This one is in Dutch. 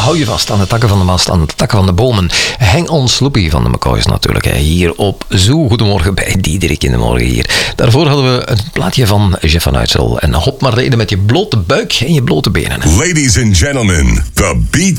hou je vast aan de takken van de mast, aan de takken van de bomen. Hang on Sloopy van de McCoys natuurlijk. Hier op Zoo. Goedemorgen bij Diederik in de morgen hier. Daarvoor hadden we een plaatje van Jeff van Uitsel. En hop maar reden met je blote buik en je blote benen. Ladies and gentlemen, the Beat